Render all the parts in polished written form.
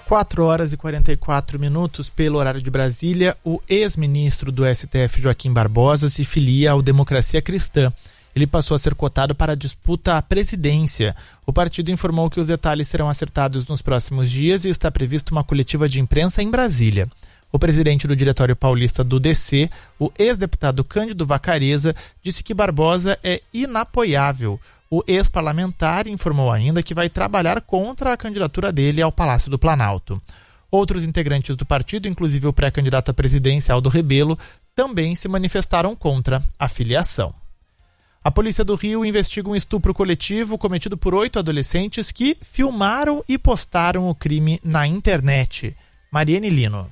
4h44 pelo horário de Brasília. O ex-ministro do STF, Joaquim Barbosa, se filia ao Democracia Cristã. Ele passou a ser cotado para a disputa à presidência. O partido informou que os detalhes serão acertados nos próximos dias e está prevista uma coletiva de imprensa em Brasília. O presidente do Diretório Paulista do DC, o ex-deputado Cândido Vacareza, disse que Barbosa é inapoiável. O ex-parlamentar informou ainda que vai trabalhar contra a candidatura dele ao Palácio do Planalto. Outros integrantes do partido, inclusive o pré-candidato à presidência Aldo Rebelo, também se manifestaram contra a filiação. A Polícia do Rio investiga um estupro coletivo cometido por 8 adolescentes que filmaram e postaram o crime na internet. Mariane Lino.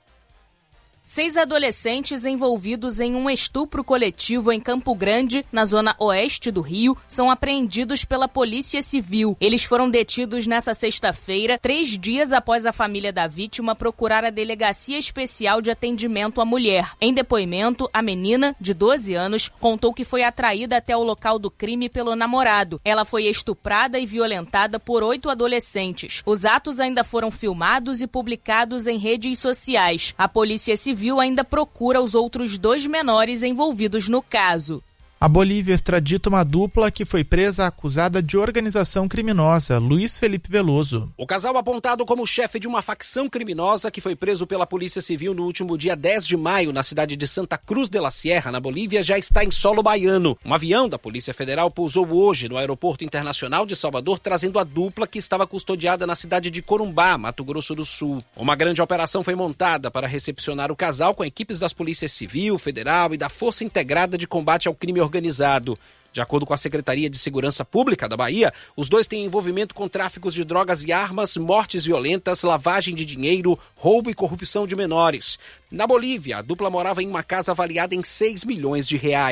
6 adolescentes envolvidos em um estupro coletivo em Campo Grande, na zona oeste do Rio, são apreendidos pela Polícia Civil. Eles foram detidos nesta sexta-feira, 3 dias após a família da vítima procurar a Delegacia Especial de Atendimento à Mulher. Em depoimento, a menina, de 12 anos, contou que foi atraída até o local do crime pelo namorado. Ela foi estuprada e violentada por 8 adolescentes. Os atos ainda foram filmados e publicados em redes sociais. A Polícia Civil ainda procura os outros 2 menores envolvidos no caso. A Bolívia extradita uma dupla que foi presa acusada de organização criminosa, Luiz Felipe Veloso. O casal apontado como chefe de uma facção criminosa que foi preso pela Polícia Civil no último dia 10 de maio na cidade de Santa Cruz de la Sierra, na Bolívia, já está em solo baiano. Um avião da Polícia Federal pousou hoje no Aeroporto Internacional de Salvador, trazendo a dupla que estava custodiada na cidade de Corumbá, Mato Grosso do Sul. Uma grande operação foi montada para recepcionar o casal com equipes das Polícias Civil, Federal e da Força Integrada de Combate ao Crime Organizado. De acordo com a Secretaria de Segurança Pública da Bahia, os 2 têm envolvimento com tráficos de drogas e armas, mortes violentas, lavagem de dinheiro, roubo e corrupção de menores. Na Bolívia, a dupla morava em uma casa avaliada em R$6 milhões.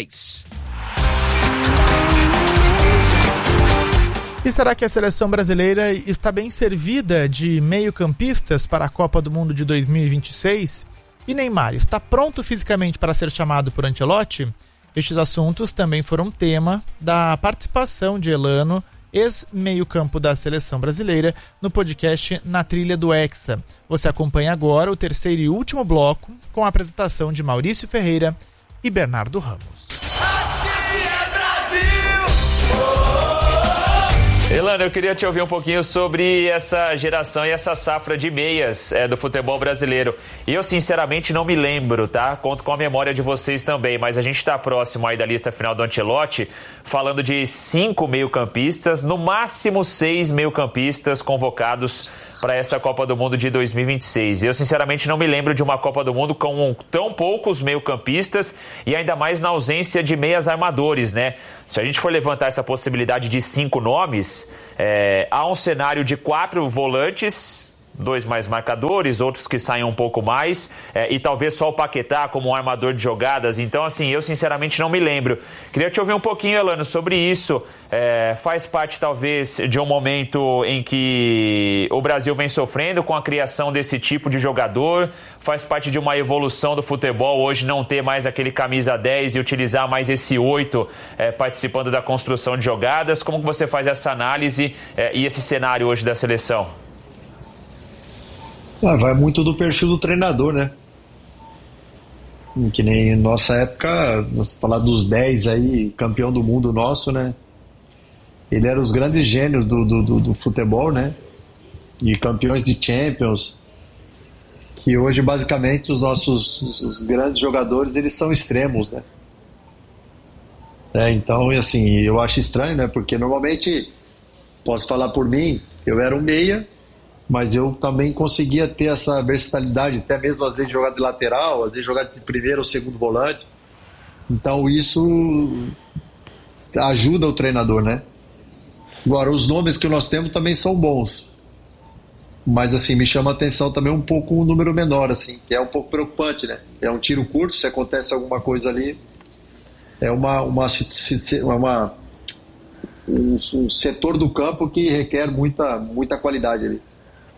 E será que a seleção brasileira está bem servida de meio-campistas para a Copa do Mundo de 2026? E Neymar está pronto fisicamente para ser chamado por Ancelotti? Estes assuntos também foram tema da participação de Elano, ex-meio-campo da seleção brasileira, no podcast Na Trilha do Hexa. Você acompanha agora o terceiro e último bloco com a apresentação de Maurício Ferreira e Bernardo Ramos. Elano, eu queria te ouvir um pouquinho sobre essa geração e essa safra de meias do futebol brasileiro. E eu, sinceramente, não me lembro, tá? Conto com a memória de vocês também, mas a gente está próximo aí da lista final do Ancelotti, falando de 5 meio-campistas, no máximo 6 meio-campistas convocados para essa Copa do Mundo de 2026. Eu, sinceramente, não me lembro de uma Copa do Mundo com tão poucos meio-campistas e ainda mais na ausência de meias armadores, né? Se a gente for levantar essa possibilidade de 5 nomes, há um cenário de 4 volantes, 2 mais marcadores, outros que saiam um pouco mais, e talvez só o Paquetá como um armador de jogadas. Então, assim, eu sinceramente não me lembro. Queria te ouvir um pouquinho, Elano, sobre isso. Faz parte, talvez, de um momento em que o Brasil vem sofrendo com a criação desse tipo de jogador, faz parte de uma evolução do futebol, hoje não ter mais aquele camisa 10 e utilizar mais esse 8 participando da construção de jogadas. Como que você faz essa análise e esse cenário hoje da seleção? Vai muito do perfil do treinador, né? Que nem nossa época, falar dos 10 aí, campeão do mundo nosso, né? Ele era os grandes gênios do futebol, né? E campeões de Champions. Que hoje, basicamente, os grandes jogadores, eles são extremos, né? Então, assim, eu acho estranho, né? Porque normalmente, posso falar por mim, eu era um meia, mas eu também conseguia ter essa versatilidade, até mesmo às vezes jogar de lateral, às vezes jogar de primeiro ou segundo volante. Então isso ajuda o treinador, né? Agora, os nomes que nós temos também são bons, mas assim, me chama a atenção também um pouco um número menor, assim, que é um pouco preocupante, né? É um tiro curto, se acontece alguma coisa ali, é um setor do campo que requer muita qualidade ali.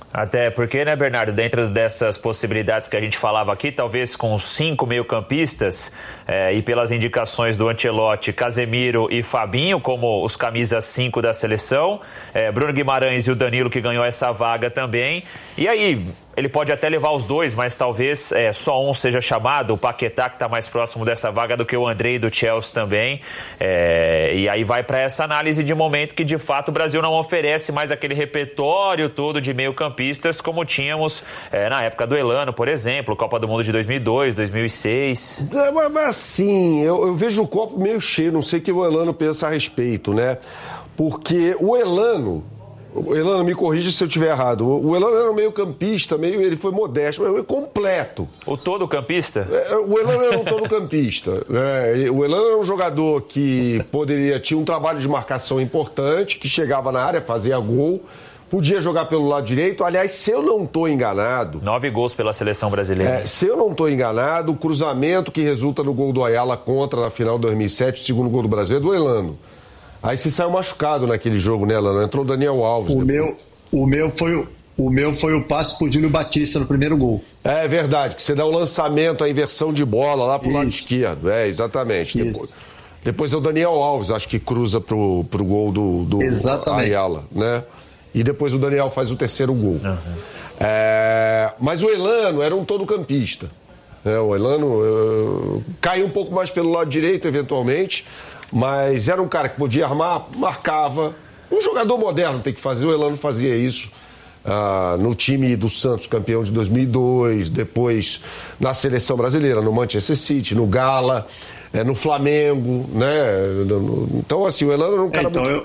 Até porque, né, Bernardo, dentro dessas possibilidades que a gente falava aqui, talvez com 5 meio-campistas e pelas indicações do Ancelotti, Casemiro e Fabinho como os camisas 5 da seleção, Bruno Guimarães e o Danilo que ganhou essa vaga também. E aí, ele pode até levar os dois, mas talvez só um seja chamado, o Paquetá, que está mais próximo dessa vaga do que o Andrei do Chelsea também. E aí vai para essa análise de momento que, de fato, o Brasil não oferece mais aquele repertório todo de meio-campistas como tínhamos na época do Elano, por exemplo, Copa do Mundo de 2002, 2006. Mas assim, eu vejo o copo meio cheio, não sei o que o Elano pensa a respeito, né? Porque o Elano, me corrija se eu estiver errado, o Elano era um meio-campista, ele foi modesto, mas completo. O todo-campista? O Elano era um todo-campista. O Elano era um jogador que tinha um trabalho de marcação importante, que chegava na área, fazia gol, podia jogar pelo lado direito. Aliás, se eu não estou enganado... 9 gols pela seleção brasileira. Se eu não estou enganado, o cruzamento que resulta no gol do Ayala contra na final de 2007, o segundo gol do Brasil, é do Elano. Aí você saiu machucado naquele jogo, né, Elano? Entrou o Daniel Alves. O meu foi o passe pro Júlio Batista no primeiro gol. É verdade, que você dá o lançamento, a inversão de bola lá pro lado esquerdo. Exatamente. Depois é o Daniel Alves, acho que cruza pro gol do Ayala, né? E depois o Daniel faz o terceiro gol. Uhum. Mas o Elano era um todo-campista. O Elano caiu um pouco mais pelo lado direito, eventualmente, mas era um cara que podia armar, marcava. Um jogador moderno tem que fazer, o Elano fazia isso no time do Santos, campeão de 2002, depois na seleção brasileira, no Manchester City, no Gala, no Flamengo, né? Então, assim, o Elano era um cara muito...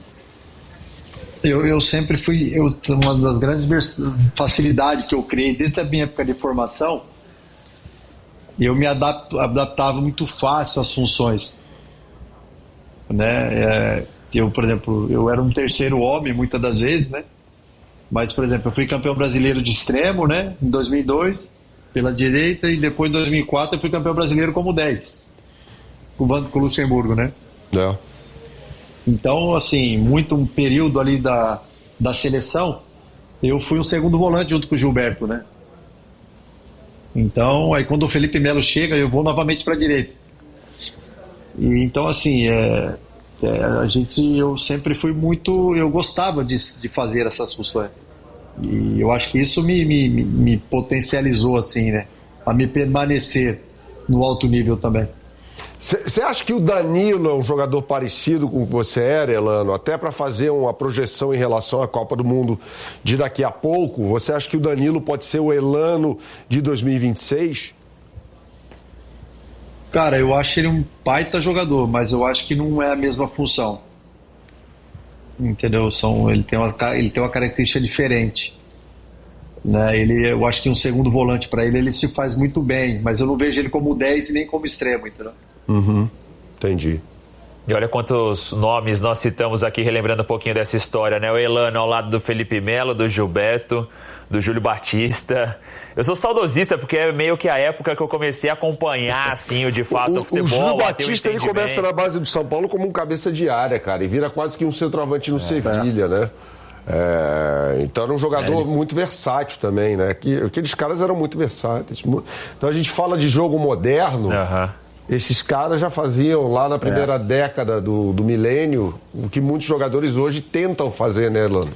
Eu sempre fui... uma das grandes facilidades que eu criei desde a minha época de formação, eu me adaptava muito fácil às funções. Né? Por exemplo, eu era um terceiro homem muitas das vezes, né? Mas, por exemplo, eu fui campeão brasileiro de extremo, né? Em 2002, pela direita, e depois em 2004 eu fui campeão brasileiro como 10, com o Luxemburgo, né? Então, assim, um período ali da seleção, eu fui um segundo volante junto com o Gilberto, né? Então, aí quando o Felipe Melo chega, eu vou novamente para a direita. E, então, assim, eu sempre fui eu gostava de fazer essas funções. E eu acho que isso me potencializou, assim, né? A me permanecer no alto nível também. Você acha que o Danilo é um jogador parecido com o que você era, Elano? Até para fazer uma projeção em relação à Copa do Mundo de daqui a pouco, você acha que o Danilo pode ser o Elano de 2026? Cara, eu acho ele um baita jogador, mas eu acho que não é a mesma função. Entendeu? Ele tem uma característica diferente. Né? Eu acho que um segundo volante para ele se faz muito bem, mas eu não vejo ele como 10 e nem como extremo, entendeu? Entendi. E olha quantos nomes nós citamos aqui, relembrando um pouquinho dessa história, né? O Elano ao lado do Felipe Melo, do Gilberto, do Júlio Batista. Eu sou saudosista porque é meio que a época que eu comecei a acompanhar, assim, o futebol. O Júlio Batista, ele começa na base do São Paulo como um cabeça de área, cara, e vira quase que um centroavante no Sevilha, né? Então era um jogador muito versátil também, né? Aqueles caras eram muito versáteis. Então a gente fala de jogo moderno... Esses caras já faziam lá na primeira década do milênio o que muitos jogadores hoje tentam fazer, né, Elano?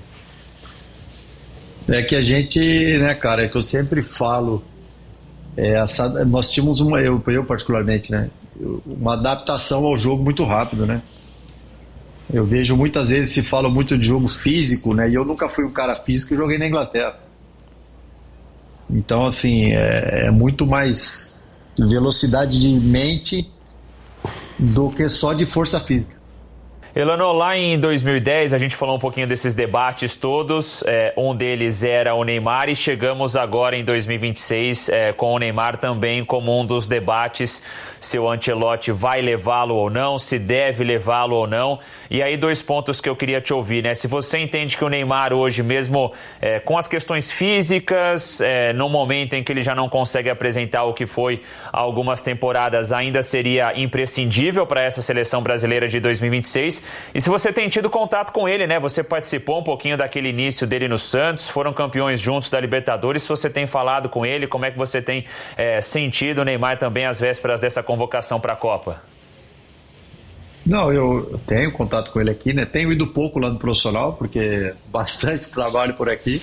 É que a gente, né, cara, é que eu sempre falo, nós tínhamos eu particularmente, né, uma adaptação ao jogo muito rápido, né? Eu vejo muitas vezes se fala muito de jogo físico, né, e eu nunca fui um cara físico e joguei na Inglaterra. Então, assim, é muito mais velocidade de mente do que só de força física. Elano, lá em 2010 a gente falou um pouquinho desses debates todos, um deles era o Neymar e chegamos agora em 2026 com o Neymar também como um dos debates, se o Ancelotti vai levá-lo ou não, se deve levá-lo ou não. E aí 2 pontos que eu queria te ouvir, né? Se você entende que o Neymar hoje, mesmo com as questões físicas, no momento em que ele já não consegue apresentar o que foi há algumas temporadas, ainda seria imprescindível para essa seleção brasileira de 2026, E se você tem tido contato com ele, né? Você participou um pouquinho daquele início dele no Santos, foram campeões juntos da Libertadores. Se você tem falado com ele, como é que você tem sentido o Neymar também às vésperas dessa convocação para a Copa? Não, eu tenho contato com ele aqui, né? Tenho ido pouco lá no profissional, porque bastante trabalho por aqui.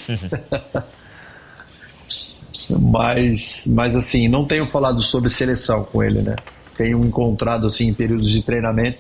Mas assim, não tenho falado sobre seleção com ele, né? Tenho encontrado assim em períodos de treinamento.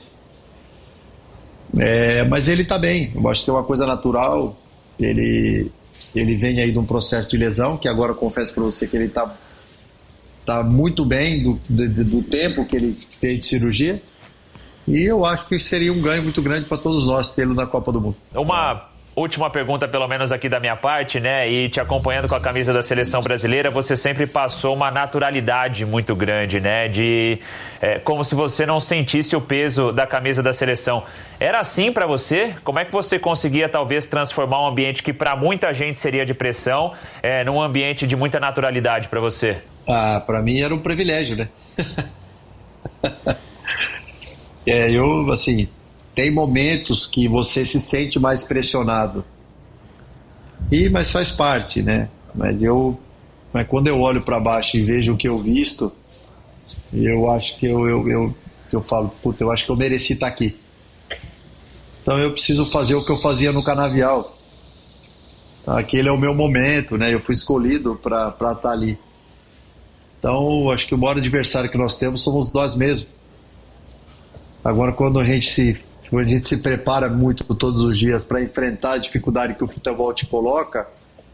Mas ele tá bem, eu acho que é uma coisa natural. Ele vem aí de um processo de lesão, que agora eu confesso para você que ele tá muito bem do tempo que ele fez de cirurgia. E eu acho que seria um ganho muito grande para todos nós tê-lo na Copa do Mundo. Uma última pergunta, pelo menos aqui da minha parte, né? E te acompanhando com a camisa da Seleção Brasileira, você sempre passou uma naturalidade muito grande, né? Como se você não sentisse o peso da camisa da seleção. Era assim para você? Como é que você conseguia, talvez, transformar um ambiente que para muita gente seria de pressão num ambiente de muita naturalidade para você? Para mim era um privilégio, né? Assim, tem momentos que você se sente mais pressionado, mas faz parte, né? Mas quando eu olho para baixo e vejo o que eu visto, eu acho que eu falo, puta, eu acho que eu mereci estar aqui. Então eu preciso fazer o que eu fazia no Canavial. Aquele é o meu momento, né? Eu fui escolhido para estar ali. Então acho que o maior adversário que nós temos somos nós mesmos. Agora, quando a gente se prepara muito todos os dias para enfrentar a dificuldade que o futebol te coloca,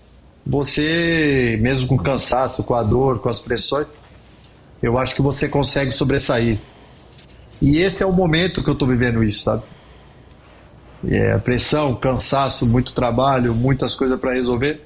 você, mesmo com cansaço, com a dor, com as pressões, eu acho que você consegue sobressair. E esse é o momento que eu estou vivendo isso, sabe? Pressão, cansaço, muito trabalho, muitas coisas para resolver.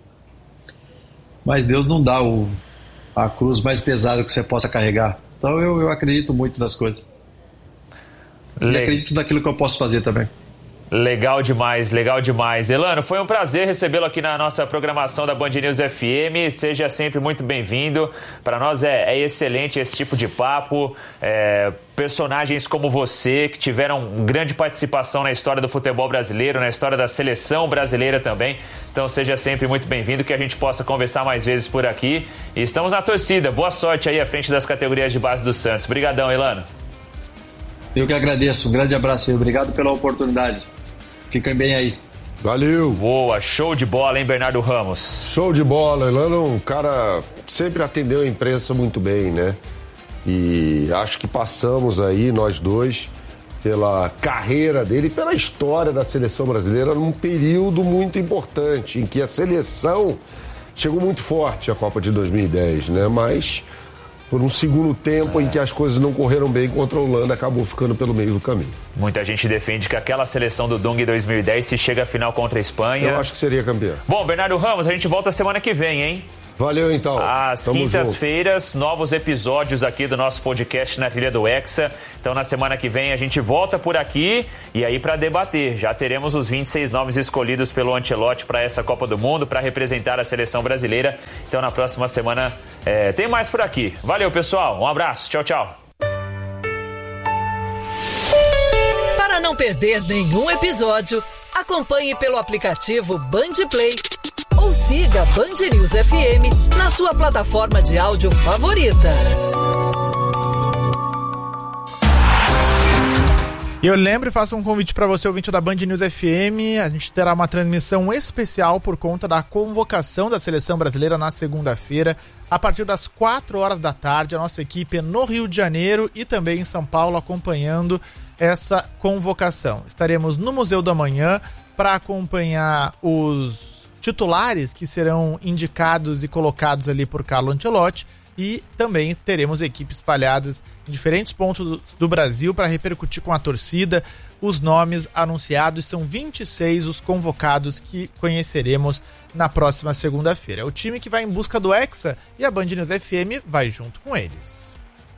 Mas Deus não dá a cruz mais pesada que você possa carregar. Então eu acredito muito nas coisas. E acredito naquilo que eu posso fazer também. Legal demais, legal demais. Elano, foi um prazer recebê-lo aqui na nossa programação da Band News FM. Seja sempre muito bem-vindo. Para nós é excelente esse tipo de papo. Personagens como você, que tiveram grande participação na história do futebol brasileiro, na história da seleção brasileira também. Então seja sempre muito bem-vindo, que a gente possa conversar mais vezes por aqui. E estamos na torcida. Boa sorte aí à frente das categorias de base do Santos. Obrigadão, Elano. Eu que agradeço, um grande abraço aí, obrigado pela oportunidade. Fiquem bem aí. Valeu. Boa, show de bola, hein, Bernardo Ramos? Show de bola, Elano, um cara sempre atendeu a imprensa muito bem, né? E acho que passamos aí, nós dois, pela carreira dele e pela história da seleção brasileira num período muito importante, em que a seleção chegou muito forte à Copa de 2010, né? Mas por um segundo tempo em que as coisas não correram bem contra a Holanda, acabou ficando pelo meio do caminho. Muita gente defende que aquela seleção do Dunga em 2010, se chega à final contra a Espanha... Eu acho que seria campeão. Bom, Bernardo Ramos, a gente volta semana que vem, hein? Valeu, então. Às quintas-feiras, novos episódios aqui do nosso podcast Na Trilha do Hexa. Então, na semana que vem, a gente volta por aqui e aí para debater. Já teremos os 26 nomes escolhidos pelo Ancelotti para essa Copa do Mundo, para representar a seleção brasileira. Então, na próxima semana, tem mais por aqui. Valeu, pessoal. Um abraço. Tchau, tchau. Para não perder nenhum episódio, acompanhe pelo aplicativo Band Play ou siga Band News FM na sua plataforma de áudio favorita. E eu lembro e faço um convite para você, ouvinte da Band News FM. A gente terá uma transmissão especial por conta da convocação da seleção brasileira na segunda-feira, a partir das 4 horas da tarde. A nossa equipe no Rio de Janeiro e também em São Paulo acompanhando essa convocação. Estaremos no Museu do Amanhã para acompanhar os titulares que serão indicados e colocados ali por Carlo Ancelotti, e também teremos equipes espalhadas em diferentes pontos do Brasil para repercutir com a torcida os nomes anunciados. São 26 os convocados que conheceremos na próxima segunda-feira. É o time que vai em busca do Hexa e a Band News FM vai junto com eles.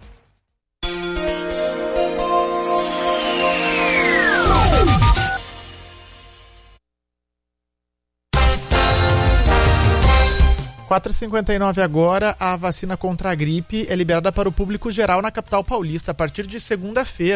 R$ 4,59 agora. A vacina contra a gripe é liberada para o público geral na capital paulista a partir de segunda-feira.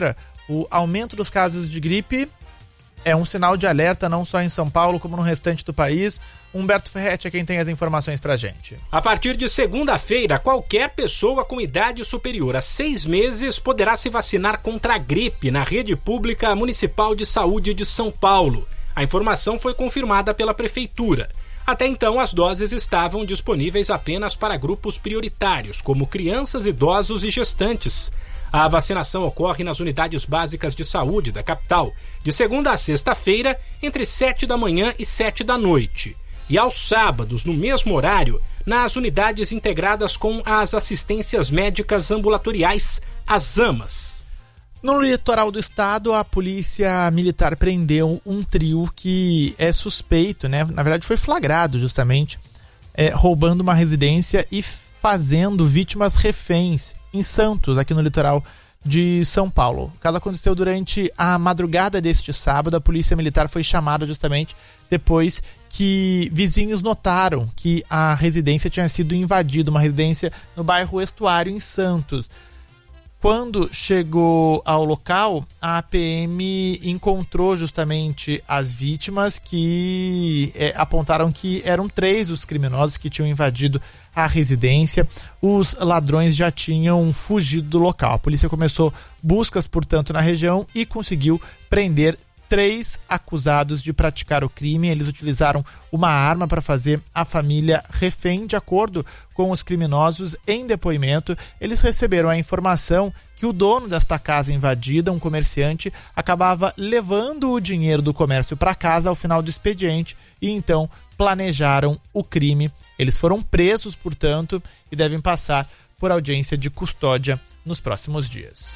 O aumento dos casos de gripe é um sinal de alerta não só em São Paulo como no restante do país. Humberto Ferretti é quem tem as informações pra gente. A partir de segunda-feira, qualquer pessoa com idade superior a 6 meses poderá se vacinar contra a gripe na rede pública municipal de saúde de São Paulo. A informação foi confirmada pela prefeitura. Até então, as doses estavam disponíveis apenas para grupos prioritários, como crianças, idosos e gestantes. A vacinação ocorre nas unidades básicas de saúde da capital, de segunda a sexta-feira, entre 7 da manhã e 7 da noite. E aos sábados, no mesmo horário, nas unidades integradas com as assistências médicas ambulatoriais, as AMAs. No litoral do estado, a polícia militar prendeu um trio que é suspeito, né? Na verdade foi flagrado justamente, roubando uma residência e fazendo vítimas reféns em Santos, aqui no litoral de São Paulo. O caso aconteceu durante a madrugada deste sábado. A polícia militar foi chamada justamente depois que vizinhos notaram que a residência tinha sido invadida, uma residência no bairro Estuário, em Santos. Quando chegou ao local, a PM encontrou justamente as vítimas que apontaram que eram 3 os criminosos que tinham invadido a residência. Os ladrões já tinham fugido do local. A polícia começou buscas, portanto, na região e conseguiu prender 3 acusados de praticar o crime. Eles utilizaram uma arma para fazer a família refém. De acordo com os criminosos, em depoimento, eles receberam a informação que o dono desta casa invadida, um comerciante, acabava levando o dinheiro do comércio para casa ao final do expediente e então planejaram o crime. Eles foram presos, portanto, e devem passar por audiência de custódia nos próximos dias.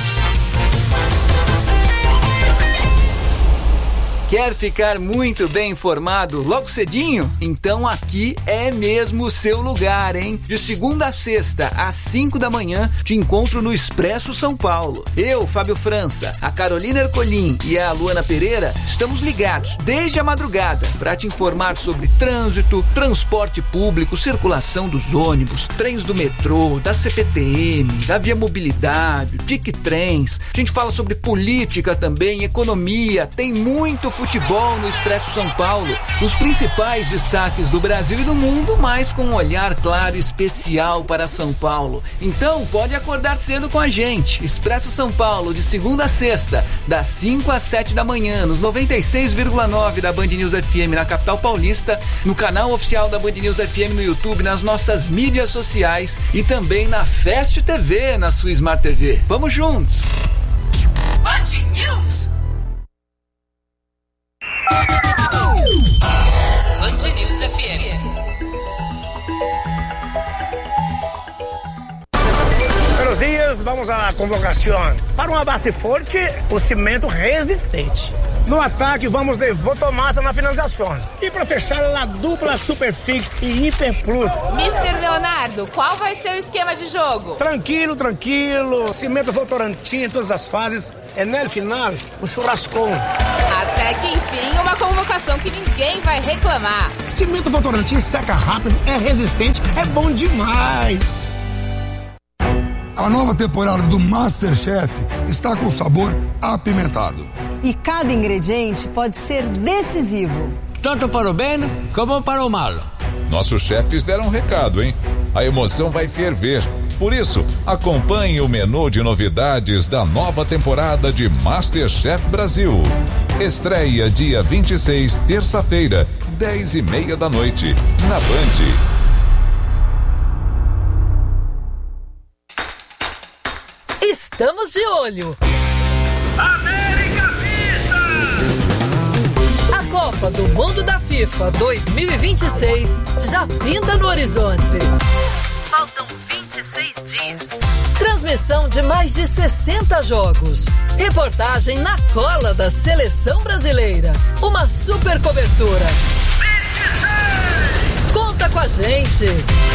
Quer ficar muito bem informado logo cedinho? Então aqui é mesmo o seu lugar, hein? De segunda a sexta, às 5 da manhã, te encontro no Expresso São Paulo. Eu, Fábio França, a Carolina Ercolim e a Luana Pereira estamos ligados desde a madrugada para te informar sobre trânsito, transporte público, circulação dos ônibus, trens do metrô, da CPTM, da Via Mobilidade, Tic-Trens. A gente fala sobre política também, economia, tem muito futebol no Expresso São Paulo, os principais destaques do Brasil e do mundo, mas com um olhar claro e especial para São Paulo. Então pode acordar cedo com a gente. Expresso São Paulo, de segunda a sexta, das 5 às 7 da manhã, nos 96,9 da Band News FM na capital paulista, no canal oficial da Band News FM no YouTube, nas nossas mídias sociais e também na Fast TV, na sua Smart TV. Vamos juntos! Band News! Band News FM. Buenos dias, vamos à convocação. Para uma base forte, o cimento resistente. No ataque, vamos de Votomassa na finalização. E para fechar, a dupla Superfix e Hiper Plus. Mr. Leonardo, qual vai ser o esquema de jogo? Tranquilo, tranquilo. Cimento Votorantim em todas as fases. É no final, o churrascão. Até que enfim, uma convocação que ninguém vai reclamar. Cimento Votorantim seca rápido, é resistente, é bom demais. A nova temporada do MasterChef está com sabor apimentado. E cada ingrediente pode ser decisivo. Tanto para o bem como para o mal. Nossos chefes deram um recado, hein? A emoção vai ferver. Por isso, acompanhe o menu de novidades da nova temporada de MasterChef Brasil. Estreia dia 26, terça-feira, 10h30 da noite, na Band. Estamos de olho. América Vista! A Copa do Mundo da FIFA 2026 já pinta no horizonte. Faltam 26 dias. Transmissão de mais de 60 jogos. Reportagem na cola da seleção brasileira. Uma super cobertura. 26! Conta com a gente.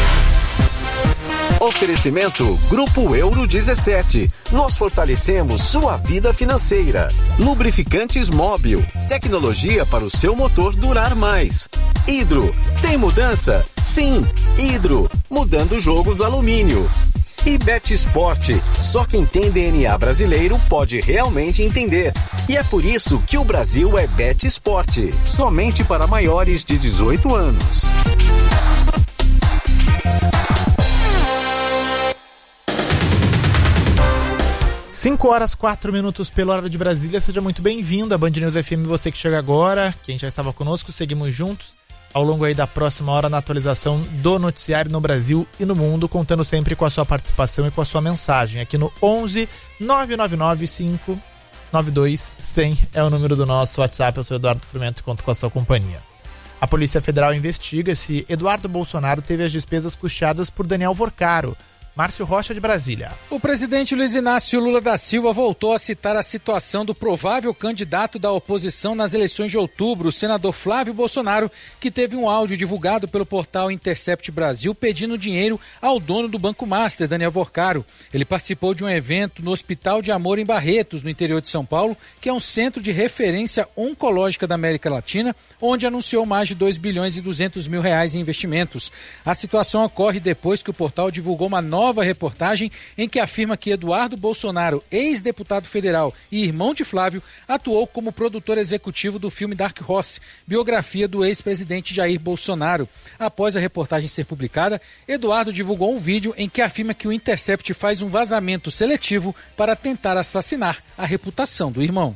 Oferecimento Grupo Euro 17. Nós fortalecemos sua vida financeira. Lubrificantes Móbil. Tecnologia para o seu motor durar mais. Hidro. Tem mudança? Sim. Hidro. Mudando o jogo do alumínio. E Betsport, só quem tem DNA brasileiro pode realmente entender. E é por isso que o Brasil é Betsport, somente para maiores de 18 anos. 5h04 pelo horário de Brasília. Seja muito bem-vindo à Band News FM, você que chega agora, quem já estava conosco, seguimos juntos ao longo aí da próxima hora na atualização do noticiário no Brasil e no mundo, contando sempre com a sua participação e com a sua mensagem aqui no 11 999 592 100 é o número do nosso WhatsApp. Eu sou Eduardo Frumento e conto com a sua companhia. A Polícia Federal investiga se Eduardo Bolsonaro teve as despesas custeadas por Daniel Vorcaro. Márcio Rocha, de Brasília. O presidente Luiz Inácio Lula da Silva voltou a citar a situação do provável candidato da oposição nas eleições de outubro, o senador Flávio Bolsonaro, que teve um áudio divulgado pelo portal Intercept Brasil pedindo dinheiro ao dono do Banco Master, Daniel Vorcaro. Ele participou de um evento no Hospital de Amor em Barretos, no interior de São Paulo, que é um centro de referência oncológica da América Latina, onde anunciou mais de 2 bilhões e 200 mil reais em investimentos. A situação ocorre depois que o portal divulgou uma nova reportagem em que afirma que Eduardo Bolsonaro, ex-deputado federal e irmão de Flávio, atuou como produtor executivo do filme Dark Horse, biografia do ex-presidente Jair Bolsonaro. Após a reportagem ser publicada, Eduardo divulgou um vídeo em que afirma que o Intercept faz um vazamento seletivo para tentar assassinar a reputação do irmão.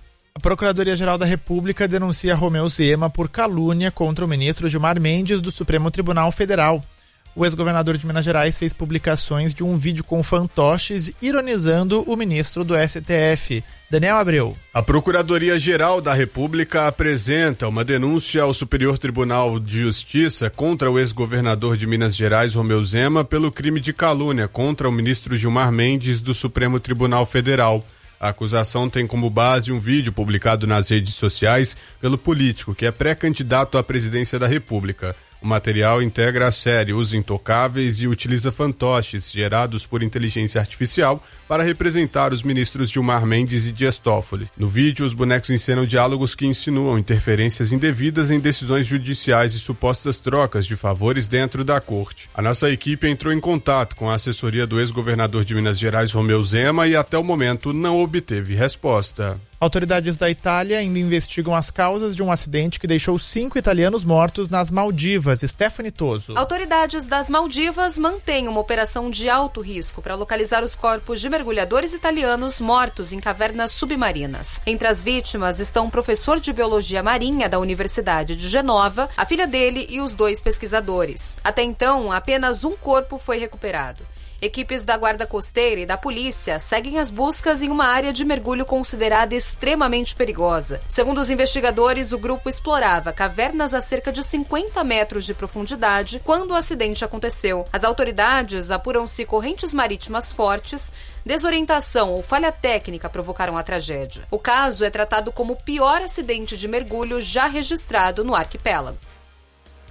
A Procuradoria-Geral da República denuncia Romeu Zema por calúnia contra o ministro Gilmar Mendes do Supremo Tribunal Federal. O ex-governador de Minas Gerais fez publicações de um vídeo com fantoches ironizando o ministro do STF. Daniel Abreu. A Procuradoria-Geral da República apresenta uma denúncia ao Superior Tribunal de Justiça contra o ex-governador de Minas Gerais, Romeu Zema, pelo crime de calúnia contra o ministro Gilmar Mendes do Supremo Tribunal Federal. A acusação tem como base um vídeo publicado nas redes sociais pelo político, que é pré-candidato à presidência da República. O material integra a série Os Intocáveis e utiliza fantoches gerados por inteligência artificial para representar os ministros Gilmar Mendes e Dias Toffoli. No vídeo, os bonecos encenam diálogos que insinuam interferências indevidas em decisões judiciais e supostas trocas de favores dentro da corte. A nossa equipe entrou em contato com a assessoria do ex-governador de Minas Gerais, Romeu Zema, e até o momento não obteve resposta. Autoridades da Itália ainda investigam as causas de um acidente que deixou 5 italianos mortos nas Maldivas. Stephanie Toso. Autoridades das Maldivas mantêm uma operação de alto risco para localizar os corpos de mergulhadores italianos mortos em cavernas submarinas. Entre as vítimas estão um professor de biologia marinha da Universidade de Genova, a filha dele e os 2 pesquisadores. Até então, apenas um corpo foi recuperado. Equipes da Guarda Costeira e da Polícia seguem as buscas em uma área de mergulho considerada extremamente perigosa. Segundo os investigadores, o grupo explorava cavernas a cerca de 50 metros de profundidade quando o acidente aconteceu. As autoridades apuram se correntes marítimas fortes, desorientação ou falha técnica provocaram a tragédia. O caso é tratado como o pior acidente de mergulho já registrado no arquipélago.